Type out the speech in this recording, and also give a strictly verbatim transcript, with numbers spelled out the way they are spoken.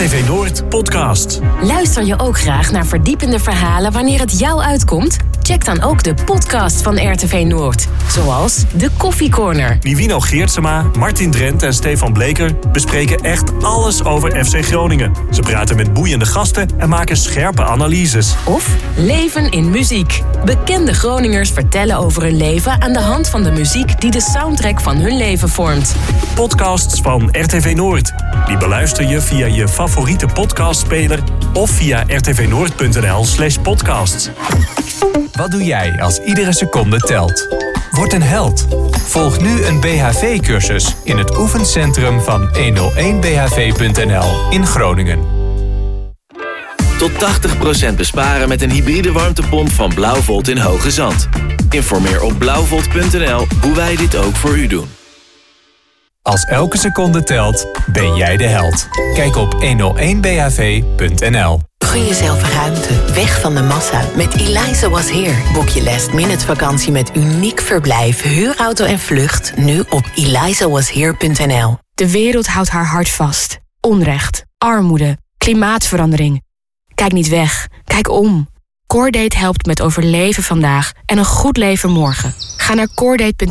R T V Noord podcast. Luister je ook graag naar verdiepende verhalen wanneer het jou uitkomt? Check dan ook de podcast van R T V Noord. Zoals de Koffie Corner. Nivino Geertsema, Martin Drent en Stefan Bleker bespreken echt alles over F C Groningen. Ze praten met boeiende gasten en maken scherpe analyses. Of Leven in Muziek. Bekende Groningers vertellen over hun leven aan de hand van de muziek die de soundtrack van hun leven vormt. Podcasts van R T V Noord. Die beluister je via je favoriete podcastspeler of via rtvnoord.nl slash podcasts. Wat doe jij als iedere seconde telt? Word een held. Volg nu een B H V-cursus in het oefencentrum van honderdéén b h v punt n l in Groningen. Tot tachtig procent besparen met een hybride warmtepomp van Blauwvolt in Hoge Zand. Informeer op blauwvolt punt n l hoe wij dit ook voor u doen. Als elke seconde telt, ben jij de held. Kijk op honderdéén b h v punt n l. Gun jezelf ruimte, weg van de massa. Met Eliza Was Here boek je last minute vakantie met uniek verblijf, huurauto en vlucht nu op eliza was here punt n l. De wereld houdt haar hart vast. Onrecht, armoede, klimaatverandering. Kijk niet weg, kijk om. Coredate helpt met overleven vandaag en een goed leven morgen. Ga naar coredate punt n l.